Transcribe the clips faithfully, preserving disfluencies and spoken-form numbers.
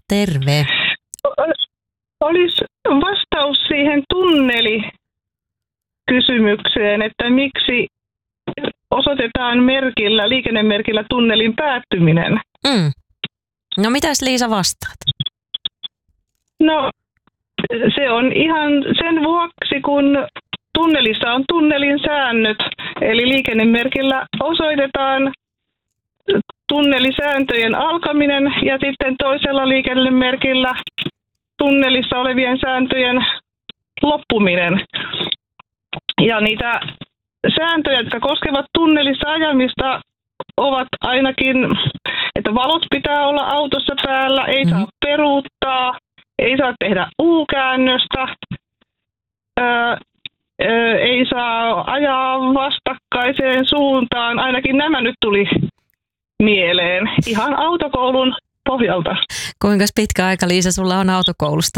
terve. Olisi vastaus siihen tunnelikysymykseen, että miksi osoitetaan merkillä, liikennemerkillä tunnelin päättyminen. Mm. No mitäs Liisa vastaat? No se on ihan sen vuoksi, kun tunnelissa on tunnelin säännöt, eli liikennemerkillä osoitetaan tunnelisääntöjen alkaminen ja sitten toisella liikennemerkillä tunnelissa olevien sääntöjen loppuminen. Ja niitä sääntöjä, jotka koskevat tunnelissa ajamista, ovat ainakin, että valot pitää olla autossa päällä, ei saa peruuttaa, ei saa tehdä U-käännöstä, öö, öö, ei saa ajaa vastakkaiseen suuntaan. Ainakin nämä nyt tuli mieleen ihan autokoulun pohjalta. Kuinka pitkä aika, Liisa, sulla on autokoulusta?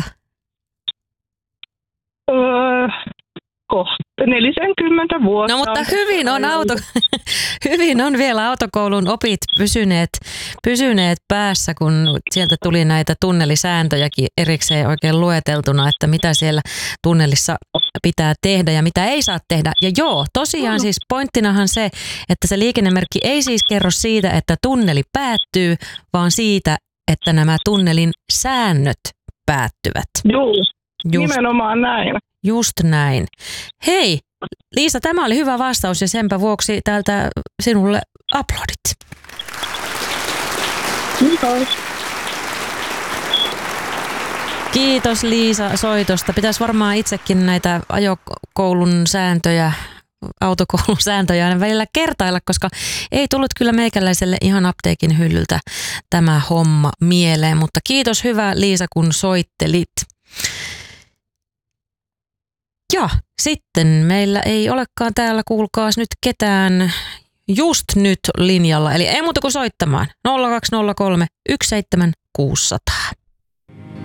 Öö, kohta neljäkymmentä vuotta. No mutta hyvin on, auto, hyvin on vielä autokoulun opit pysyneet, pysyneet päässä, kun sieltä tuli näitä tunnelisääntöjäkin erikseen oikein lueteltuna, että mitä siellä tunnelissa pitää tehdä ja mitä ei saa tehdä. Ja joo, tosiaan siis pointtinahan se, että se liikennemerkki ei siis kerro siitä, että tunneli päättyy, vaan siitä, että nämä tunnelin säännöt päättyvät. Joo, Just. nimenomaan näin. Just näin. Hei, Liisa, tämä oli hyvä vastaus ja senpä vuoksi täältä sinulle aplodit. Kiitos. Kiitos Liisa soitosta. Pitäisi varmaan itsekin näitä ajokoulun sääntöjä, autokoulun sääntöjä aina välillä kertailla, koska ei tullut kyllä meikäläiselle ihan apteekin hyllyltä tämä homma mieleen. Mutta kiitos hyvä Liisa, kun soittelit. Ja sitten meillä ei olekaan täällä, kuulkaas nyt ketään just nyt linjalla. Eli ei muuta kuin soittamaan. nolla kaksi nolla kolme yksi seitsemän kuusi nolla nolla.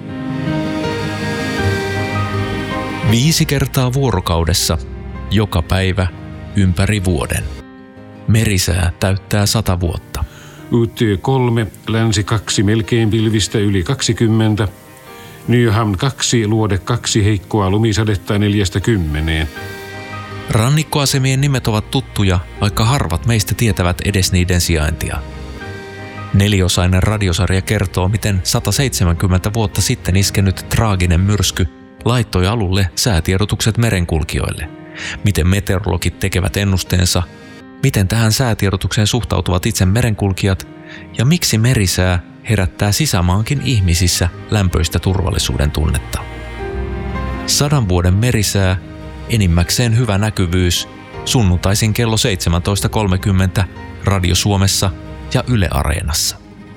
Viisi kertaa vuorokaudessa, joka päivä, ympäri vuoden. Merisää täyttää sata vuotta. U T kolme, länsi kaksi, melkein pilvistä yli kaksikymmentä. Nyhamn kaksi, luode kaksi, heikkoa lumisadetta neljästä kymmeneen. Rannikkoasemien nimet ovat tuttuja, vaikka harvat meistä tietävät edes niiden sijaintia. Neliosainen radiosarja kertoo, miten sata seitsemänkymmentä vuotta sitten iskenyt traaginen myrsky laittoi alulle säätiedotukset merenkulkijoille. Miten meteorologit tekevät ennusteensa, miten tähän säätiedotukseen suhtautuvat itse merenkulkijat ja miksi merisää herättää sisämaankin ihmisissä lämpöistä turvallisuuden tunnetta. Sadan vuoden merisää, enimmäkseen hyvä näkyvyys, sunnuntaisin kello seitsemäntoista kolmekymmentä Radio Suomessa ja Yle Areenassa.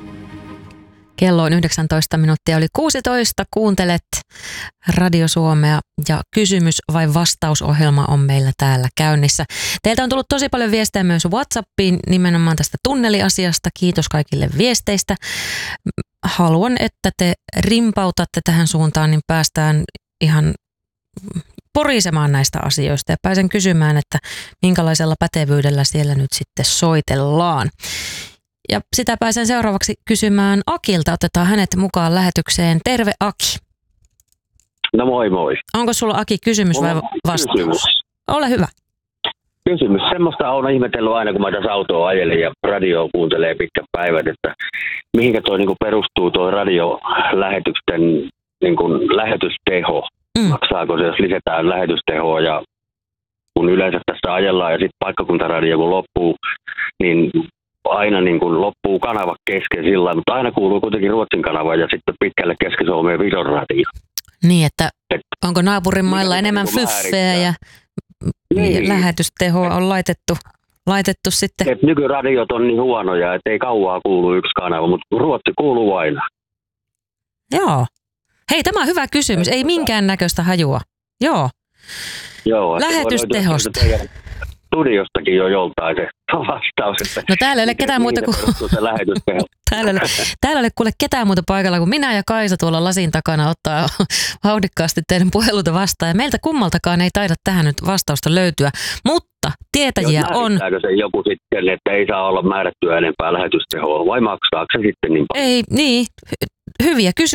Kello on yhdeksäntoista minuuttia, oli kuusitoista. Kuuntelet Radio Suomea ja kysymys vai vastausohjelma on meillä täällä käynnissä. Teiltä on tullut tosi paljon viestejä myös WhatsAppiin nimenomaan tästä tunneliasiasta. Kiitos kaikille viesteistä. Haluan, että te rimpautatte tähän suuntaan, niin päästään ihan porisemaan näistä asioista ja pääsen kysymään, että minkälaisella pätevyydellä siellä nyt sitten soitellaan. Ja sitä pääsen seuraavaksi kysymään Akilta. Otetaan hänet mukaan lähetykseen. Terve Aki. No moi moi. Onko sulla Aki kysymys vai vastaus? Kysymys. Ole hyvä. Kysymys. Semmoista on ihmetellyt aina, kun mä tässä autoa ajelin ja radioa kuuntelee pitkät päivät, että mihinkä toi niinku perustuu toi radiolähetysten niinku lähetysteho. Mm. Maksaako se, jos lisätään lähetystehoa ja kun yleensä tässä ajellaan ja sitten paikkakuntaradio kun loppuu, niin aina niin kuin loppuu kanava kesken sillä, mutta aina kuuluu kuitenkin Ruotsin kanava ja sitten pitkälle Keski-Suomeen Viron radio. Niin, että onko naapurin mailla enemmän fyffeä ja niin. Lähetystehoa on laitettu, laitettu sitten? Et nykyradiot on niin huonoja, että ei kauaa kuulu yksi kanava, mutta Ruotsi kuuluu aina. Joo. Hei, tämä on hyvä kysymys. Ei minkään näköistä hajua. Joo. Joo. Lähetystehosta. Studiostakin jo joltain se vastaus. Että no täällä ei ole ketään muuta kuin... täällä, ole, täällä ei ole kuule ketään muuta paikalla kuin minä ja Kaisa tuolla lasin takana ottaa vauhdikkaasti teidän puheluita vastaan. Ja meiltä kummaltakaan ei taida tähän nyt vastausta löytyä, mutta tietäjiä Jos on... Määrittääkö se joku sitten, että ei saa olla määrättyä enempää lähetystehoa vai maksaako se sitten niin paljon? Ei, niin. Hyviä kysymyksiä.